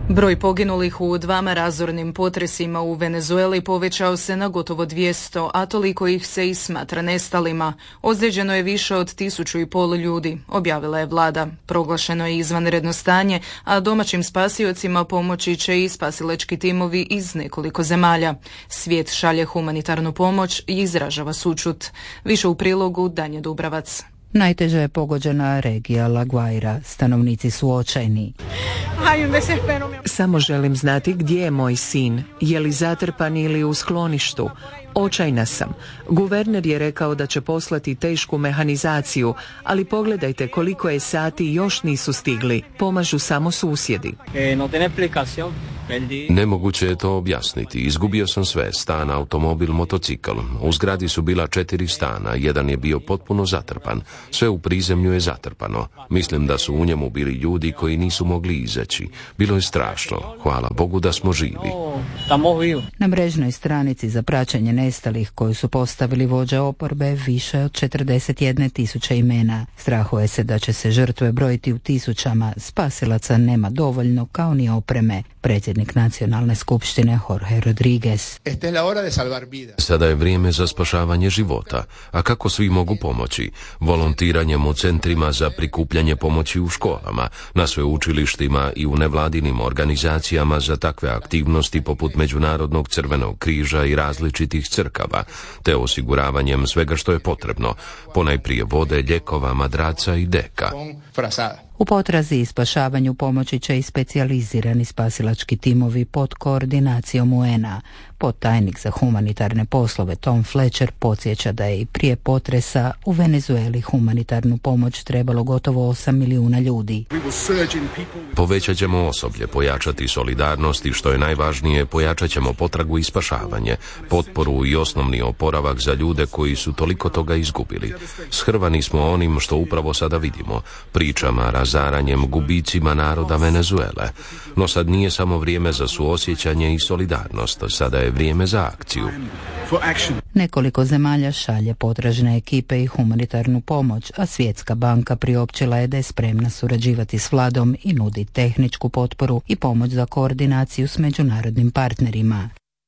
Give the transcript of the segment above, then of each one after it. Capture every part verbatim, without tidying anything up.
Broj poginulih u dvama razornim potresima u Venezueli povećao se na gotovo dvjesto, a toliko ih se i smatra nestalima. Ozlijeđeno je više od tisuću i pol ljudi, objavila je vlada. Proglašeno je izvanredno stanje, a domaćim spasiocima pomoći će i spasilački timovi iz nekoliko zemalja. Svijet šalje humanitarnu pomoć i izražava sućut. Više u prilogu Danje Dubravac. Najteže je pogođena regija La Guaira. Stanovnici su očajni. Samo želim znati gdje je moj sin. Je li zatrpan ili u skloništu? Očajna sam. Guverner je rekao da će poslati tešku mehanizaciju, ali pogledajte koliko je sati još nisu stigli. Pomažu samo susjedi. Nemoguće je to objasniti. Izgubio sam sve, stan, automobil, motocikl. U zgradi su bila četiri stana, jedan je bio potpuno zatrpan. Sve u prizemlju je zatrpano. Mislim da su u njemu bili ljudi koji nisu mogli izaći. Bilo je strašno. Hvala Bogu da smo živi. Na mrežnoj stranici za praćenje nestalih koju su postavili vođe oporbe više od četrdeset jedne tisuće imena. Strahuje se da će se žrtve brojiti u tisućama. Spasilaca nema dovoljno, kao ni opreme. Predsjednik nacionalne skupštine Jorge Rodriguez. Sada je vrijeme za spašavanje života. A kako svi mogu pomoći? Volontiranjem u centrima za prikupljanje pomoći u školama, na sveučilištima i u nevladinim organizacijama za takve aktivnosti poput Međunarodnog crvenog križa i različitih crkava, te osiguravanjem svega što je potrebno, ponajprije vode, lijekova, madraca i deka. U potrazi i spašavanju pomoći će i specijalizirani spasilački timovi pod koordinacijom U N A. Podtajnik za humanitarne poslove Tom Fletcher podsjeća da je i prije potresa u Venezueli humanitarnu pomoć trebalo gotovo osam milijuna ljudi. Povećat ćemo osoblje, pojačati solidarnost i što je najvažnije, pojačat ćemo potragu i spašavanje, potporu i osnovni oporavak za ljude koji su toliko toga izgubili. Shrvani smo onim što upravo sada vidimo, pričama, razaranjem, gubicima naroda Venezuele. No sad nije samo vrijeme za suosjećanje i solidarnost, sada je vrijeme za akciju. Nekoliko zemalja šalje potražne ekipe i humanitarnu pomoć, a Svjetska banka priopćila je da je spremna surađivati s vladom i nudi tehničku potporu i pomoć za koordinaciju s međunarodnim partnerima.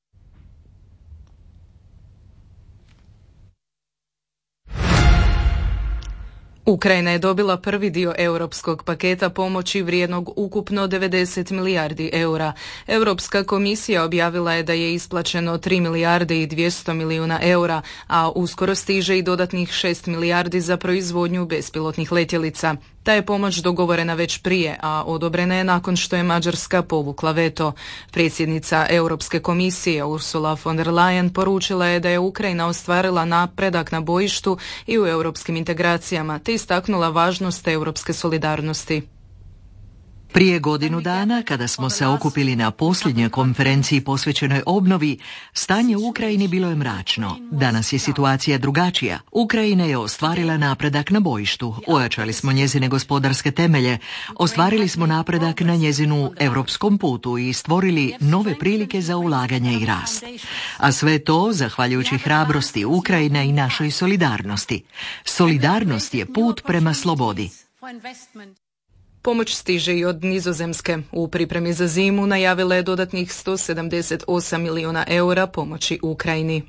Ukrajina je dobila prvi dio europskog paketa pomoći vrijednog ukupno devedeset milijardi eura. Europska komisija objavila je da je isplaćeno tri milijarde i dvjesto milijuna eura, a uskoro stiže i dodatnih šest milijardi za proizvodnju bespilotnih letjelica. Ta je pomoć dogovorena već prije, a odobrena je nakon što je Mađarska povukla veto. Predsjednica Europske komisije Ursula von der Leyen poručila je da je Ukrajina ostvarila napredak na bojištu i u europskim integracijama, te istaknula važnost europske solidarnosti. Prije godinu dana, kada smo se okupili na posljednjoj konferenciji posvećenoj obnovi, stanje u Ukrajini bilo je mračno. Danas je situacija drugačija. Ukrajina je ostvarila napredak na bojištu, ojačali smo njezine gospodarske temelje, ostvarili smo napredak na njezinu europskom putu i stvorili nove prilike za ulaganje i rast. A sve to zahvaljujući hrabrosti Ukrajine i našoj solidarnosti. Solidarnost je put prema slobodi. Pomoć stiže i od Nizozemske. U pripremi za zimu najavila je dodatnih sto sedamdeset osam milijuna eura pomoći Ukrajini.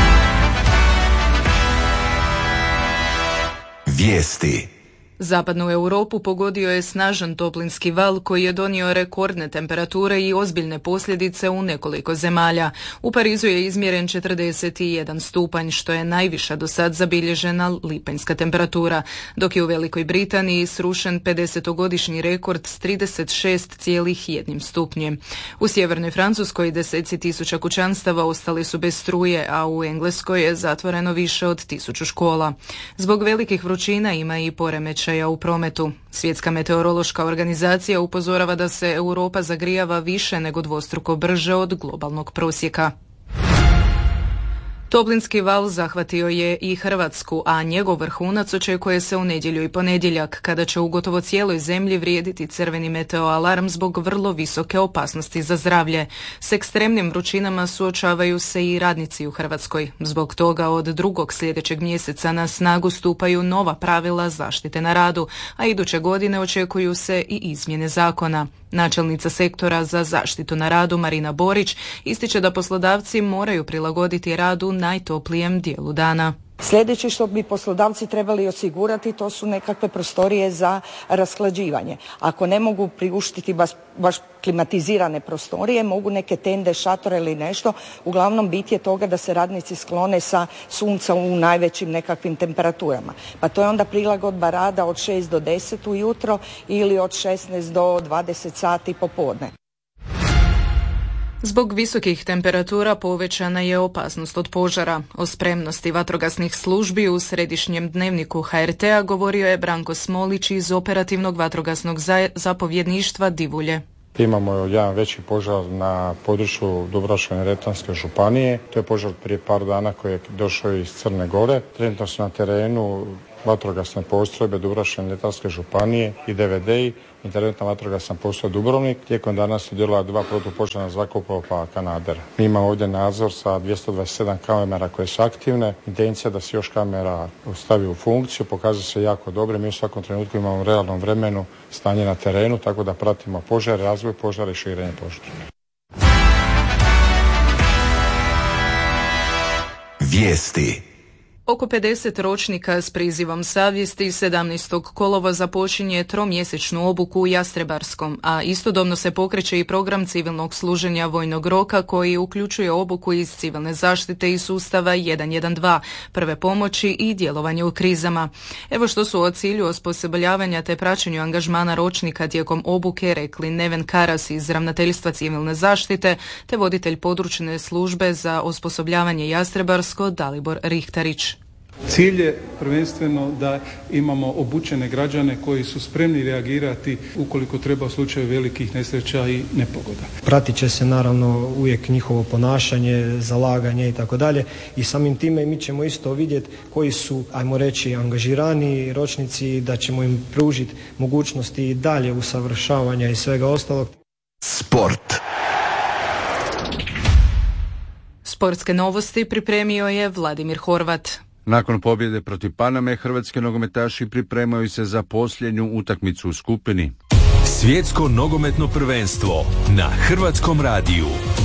Vijesti. Zapadnu Europu pogodio je snažan toplinski val koji je donio rekordne temperature i ozbiljne posljedice u nekoliko zemalja. U Parizu je izmjeren četrdeset jedan stupanj, što je najviša do sad zabilježena lipanjska temperatura, dok je u Velikoj Britaniji srušen pedesetogodišnji rekord s trideset šest zarez jedan stupnjem. U sjevernoj Francuskoj deseci tisuća kućanstava ostali su bez struje, a u Engleskoj je zatvoreno više od tisuću škola. Zbog velikih vrućina ima i poremećaja u prometu. Svjetska meteorološka organizacija upozorava da se Europa zagrijava više nego dvostruko brže od globalnog prosjeka. Toplinski val zahvatio je i Hrvatsku, a njegov vrhunac očekuje se u nedjelju i ponedjeljak, kada će u gotovo cijeloj zemlji vrijediti crveni meteoalarm zbog vrlo visoke opasnosti za zdravlje. S ekstremnim vrućinama suočavaju se i radnici u Hrvatskoj. Zbog toga od drugog sljedećeg mjeseca na snagu stupaju nova pravila zaštite na radu, a iduće godine očekuju se i izmjene zakona. Načelnica sektora za zaštitu na radu Marina Borić ističe da poslodavci moraju prilagoditi radu najtoplijem dijelu dana. Sljedeće što bi poslodavci trebali osigurati to su nekakve prostorije za rashlađivanje. Ako ne mogu priuštiti baš, baš klimatizirane prostorije, mogu neke tende, šatore ili nešto. Uglavnom bit je toga da se radnici sklone sa sunca u najvećim nekakvim temperaturama. Pa to je onda prilagodba rada od šest do deset ujutro ili od šesnaest do dvadeset sati popodne. Zbog visokih temperatura povećana je opasnost od požara. O spremnosti vatrogasnih službi u središnjem dnevniku H R T-a govorio je Branko Smolić iz operativnog vatrogasnog zapovjedništva Divulje. Imamo jedan veći požar na području Dubrovačko-neretvanske županije. To je požar prije par dana koji je došao iz Crne Gore. Trenutno su na terenu vatrogasne postrojbe Dubrovačko-neretvanske županije i D V D-i, interventna vatrogasna postrojba Dubrovnik. Tijekom dana su djelovala dva protupožarna zrakoplova Kanader. Mi imamo ovdje nadzor sa dvjesto dvadeset sedam kamera koje su aktivne. Intencija da se još kamera stavi u funkciju, pokazuje se jako dobro. Mi u svakom trenutku imamo u realnom vremenu stanje na terenu, tako da pratimo požar, razvoj požara i širenje požara. Vijesti. Oko pedeset ročnika s prizivom savjesti sedamnaestog kolovoza počinje tromjesečnu obuku u Jastrebarskom, a istodobno se pokreće i program civilnog služenja vojnog roka koji uključuje obuku iz civilne zaštite i sustava jedan jedan dva, prve pomoći i djelovanje u krizama. Evo što su o cilju osposobljavanja te praćenju angažmana ročnika tijekom obuke rekli Neven Karas iz Ravnateljstva civilne zaštite te voditelj područne službe za osposobljavanje Jastrebarsko Dalibor Rihtarić. Cilj je prvenstveno da imamo obučene građane koji su spremni reagirati ukoliko treba u slučaju velikih nesreća i nepogoda. Pratit će se naravno uvijek njihovo ponašanje, zalaganje i tako dalje i samim time mi ćemo isto vidjeti koji su, ajmo reći, angažirani ročnici, da ćemo im pružiti mogućnosti dalje usavršavanja i svega ostalog. Sport. Sportske novosti pripremio je Vladimir Horvat. Nakon pobjede protiv Paname, hrvatski nogometaši pripremaju se za posljednju utakmicu u skupini. Svjetsko nogometno prvenstvo na Hrvatskom radiju.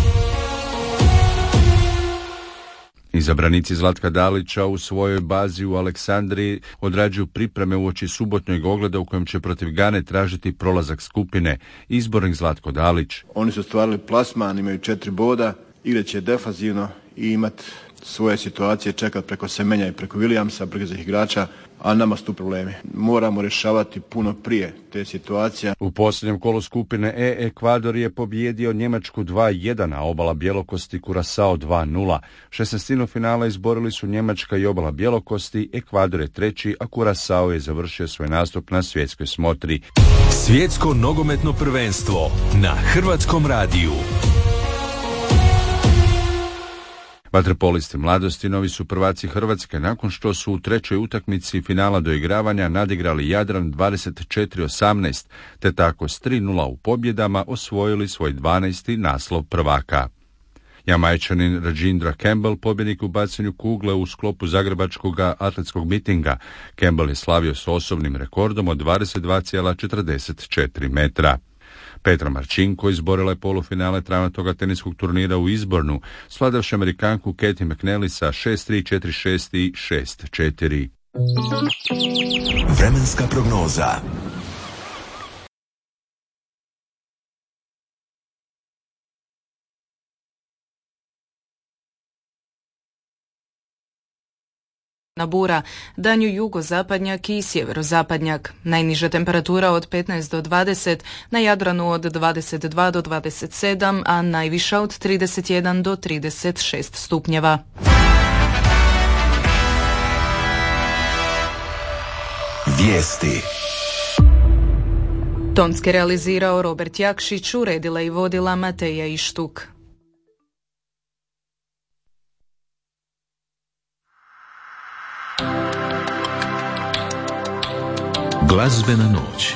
Izabranici Zlatka Dalića u svojoj bazi u Aleksandriji odrađuju pripreme uoči subotnjeg ogleda u kojem će protiv Gane tražiti prolazak skupine. Izbornik Zlatko Dalić. Oni su stvarili plasman, imaju četiri boda, igrat će defazivno i imati svoje situacije, čekat preko Semenja i preko Williamsa, brzih igrača, a nama su tu problemi. Moramo rješavati puno prije te situacije. U posljednjem kolu skupine E Ekvador je pobijedio Njemačku dva jedan, a Obala Bjelokosti Kurasao dva nula. Šesnaestinu finala izborili su Njemačka i Obala Bjelokosti, Ekvador je treći, a Kurasao je završio svoj nastup na svjetskoj smotri. Svjetsko nogometno prvenstvo na Hrvatskom radiju. Vaterpolisti mladosti novi su prvaci Hrvatske nakon što su u trećoj utakmici finala doigravanja nadigrali Jadran dvadeset četiri osamnaest, te tako s tri nula u pobjedama osvojili svoj dvanaesti naslov prvaka. Jamajčanin Rajindra Campbell pobjednik u bacanju kugle u sklopu zagrebačkog atletskog mitinga. Campbell je slavio s osobnim rekordom od dvadeset dva zarez četrdeset četiri metra. Petra Marčinko izborila je polufinale travnatoga teniskog turnira u Izbornu, svladavši Amerikanku Katie McNally sa šest tri, četiri šest i šest četiri. Vremenska prognoza. Na bura, danju jugozapadnjak i sjeverozapadnjak. Najniža temperatura od petnaest do dvadeset, na Jadranu od dvadeset dva do dvadeset sedam, a najviša od trideset jedan do trideset šest stupnjeva. Vijesti. Tonski realizirao Robert Jakšić, uredila i vodila Mateja Ištuk. Glazbena noć.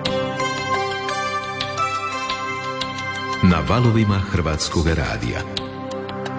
Na valovima Hrvatskog radija.